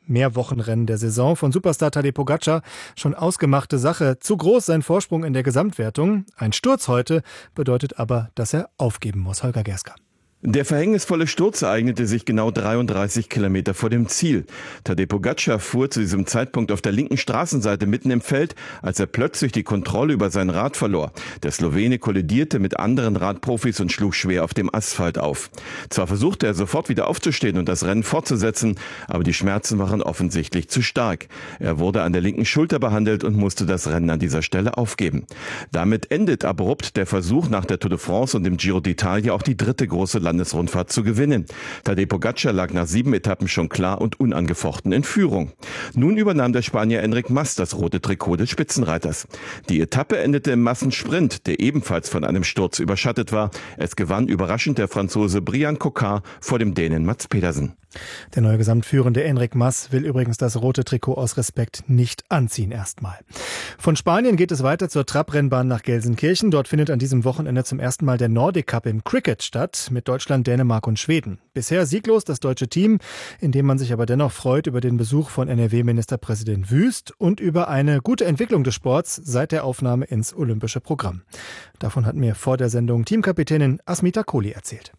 Mehrwochenrennen der Saison von Superstar Tadej Pogačar schon ausgemachte Sache. Zu groß sein Vorsprung in der Gesamtwertung. Ein Sturz heute bedeutet aber, dass er aufgeben muss. Holger Gerska. Der verhängnisvolle Sturz ereignete sich genau 33 Kilometer vor dem Ziel. Tadej Pogačar fuhr zu diesem Zeitpunkt auf der linken Straßenseite mitten im Feld, als er plötzlich die Kontrolle über sein Rad verlor. Der Slowene kollidierte mit anderen Radprofis und schlug schwer auf dem Asphalt auf. Zwar versuchte er sofort wieder aufzustehen und das Rennen fortzusetzen, aber die Schmerzen waren offensichtlich zu stark. Er wurde an der linken Schulter behandelt und musste das Rennen an dieser Stelle aufgeben. Damit endet abrupt der Versuch, nach der Tour de France und dem Giro d'Italia auch die dritte große Landesrundfahrt zu gewinnen. Tadej Pogačar lag nach 7 Etappen schon klar und unangefochten in Führung. Nun übernahm der Spanier Enric Mas das rote Trikot des Spitzenreiters. Die Etappe endete im Massensprint, der ebenfalls von einem Sturz überschattet war. Es gewann überraschend der Franzose Brian Cocard vor dem Dänen Mats Pedersen. Der neue Gesamtführende Enric Mas will übrigens das rote Trikot aus Respekt nicht anziehen erstmal. Von Spanien geht es weiter zur Trabrennbahn nach Gelsenkirchen. Dort findet an diesem Wochenende zum ersten Mal der Nordic Cup im Cricket statt, mit Deutschland, Dänemark und Schweden. Bisher sieglos das deutsche Team, in dem man sich aber dennoch freut über den Besuch von NRW-Ministerpräsident Wüst und über eine gute Entwicklung des Sports seit der Aufnahme ins olympische Programm. Davon hat mir vor der Sendung Teamkapitänin Asmita Kohli erzählt.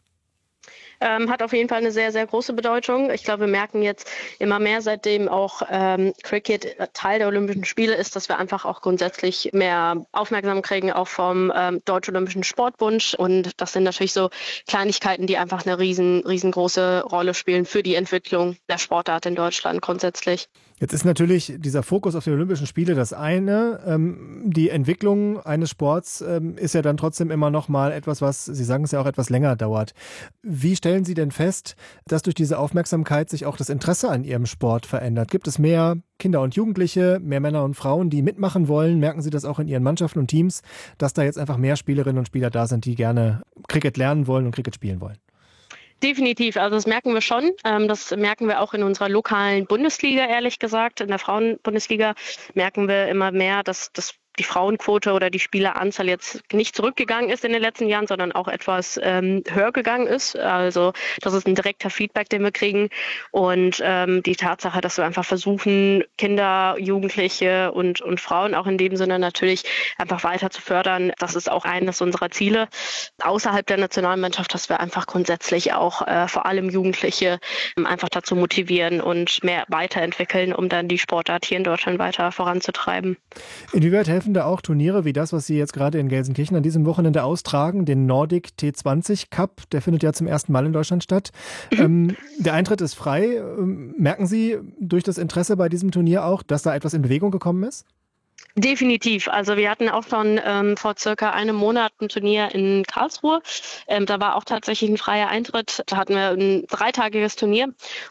Hat auf jeden Fall eine sehr, sehr große Bedeutung. Ich glaube, wir merken jetzt immer mehr, seitdem auch Cricket Teil der Olympischen Spiele ist, dass wir einfach auch grundsätzlich mehr Aufmerksamkeit kriegen, auch vom Deutschen Olympischen Sportbund. Und das sind natürlich so Kleinigkeiten, die einfach eine riesengroße Rolle spielen für die Entwicklung der Sportart in Deutschland grundsätzlich. Jetzt ist natürlich dieser Fokus auf die Olympischen Spiele das eine. Die Entwicklung eines Sports ist ja dann trotzdem immer noch mal etwas, was, Sie sagen es ja auch, etwas länger dauert. Wie stellen Sie denn fest, dass durch diese Aufmerksamkeit sich auch das Interesse an Ihrem Sport verändert? Gibt es mehr Kinder und Jugendliche, mehr Männer und Frauen, die mitmachen wollen? Merken Sie das auch in Ihren Mannschaften und Teams, dass da jetzt einfach mehr Spielerinnen und Spieler da sind, die gerne Cricket lernen wollen und Cricket spielen wollen? Definitiv, also das merken wir schon. Das merken wir auch in unserer lokalen Bundesliga, ehrlich gesagt. In der Frauenbundesliga merken wir immer mehr, dass die Frauenquote oder die Spieleranzahl jetzt nicht zurückgegangen ist in den letzten Jahren, sondern auch etwas höher gegangen ist. Also das ist ein direkter Feedback, den wir kriegen. Und die Tatsache, dass wir einfach versuchen, Kinder, Jugendliche und Frauen auch in dem Sinne natürlich einfach weiter zu fördern, das ist auch eines unserer Ziele außerhalb der Nationalmannschaft, dass wir einfach grundsätzlich auch vor allem Jugendliche einfach dazu motivieren und mehr weiterentwickeln, um dann die Sportart hier in Deutschland weiter voranzutreiben. Inwieweit helfen da auch Turniere wie das, was Sie jetzt gerade in Gelsenkirchen an diesem Wochenende austragen, den Nordic T20 Cup, der findet ja zum ersten Mal in Deutschland statt. Der Eintritt ist frei. Merken Sie durch das Interesse bei diesem Turnier auch, dass da etwas in Bewegung gekommen ist? Definitiv. Also wir hatten auch schon vor circa einem Monat ein Turnier in Karlsruhe. Da war auch tatsächlich ein freier Eintritt. Da hatten wir ein 3-tägiges Turnier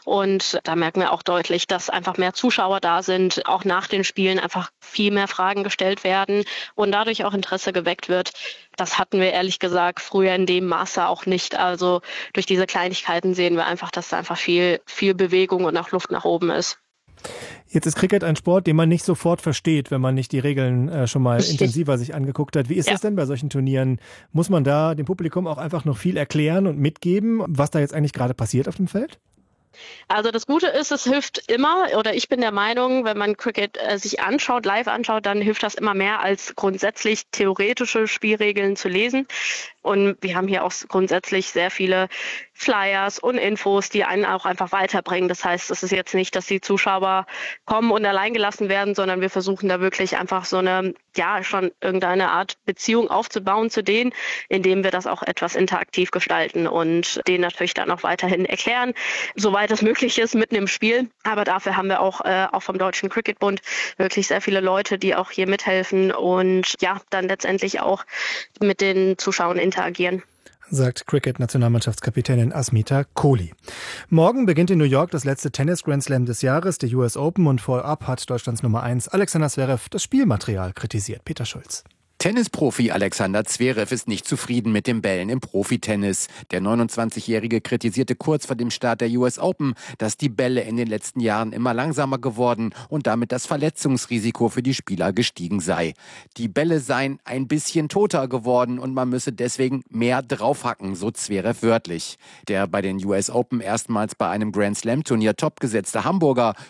und da merken wir auch deutlich, dass einfach mehr Zuschauer da sind, auch nach den Spielen einfach viel mehr Fragen gestellt werden und dadurch auch Interesse geweckt wird. Das hatten wir ehrlich gesagt früher in dem Maße auch nicht. Also durch diese Kleinigkeiten sehen wir einfach, dass da einfach viel Bewegung und auch Luft nach oben ist. Jetzt ist Cricket ein Sport, den man nicht sofort versteht, wenn man nicht die Regeln schon mal intensiver sich angeguckt hat. Wie ist das denn bei solchen Turnieren? Muss man da dem Publikum auch einfach noch viel erklären und mitgeben, was da jetzt eigentlich gerade passiert auf dem Feld? Also das Gute ist, es hilft immer, oder ich bin der Meinung, wenn man Cricket sich anschaut, live anschaut, dann hilft das immer mehr, als grundsätzlich theoretische Spielregeln zu lesen. Und wir haben hier auch grundsätzlich sehr viele Flyers und Infos, die einen auch einfach weiterbringen. Das heißt, es ist jetzt nicht, dass die Zuschauer kommen und allein gelassen werden, sondern wir versuchen da wirklich einfach so eine, schon irgendeine Art Beziehung aufzubauen zu denen, indem wir das auch etwas interaktiv gestalten und denen natürlich dann auch weiterhin erklären, soweit es möglich ist, mitten im Spiel. Aber dafür haben wir auch vom Deutschen Cricketbund wirklich sehr viele Leute, die auch hier mithelfen und dann letztendlich auch mit den Zuschauern interagieren. Sagt Cricket-Nationalmannschaftskapitänin Asmita Kohli. Morgen beginnt in New York das letzte Tennis-Grand Slam des Jahres, der US Open, und vorab hat Deutschlands Nummer 1 Alexander Zverev das Spielmaterial kritisiert. Peter Schulz. Tennisprofi Alexander Zverev ist nicht zufrieden mit den Bällen im Profitennis. Der 29-Jährige kritisierte kurz vor dem Start der US Open, dass die Bälle in den letzten Jahren immer langsamer geworden und damit das Verletzungsrisiko für die Spieler gestiegen sei. Die Bälle seien ein bisschen toter geworden und man müsse deswegen mehr draufhacken, so Zverev wörtlich. Der bei den US Open erstmals bei einem Grand Slam Turnier topgesetzte Hamburger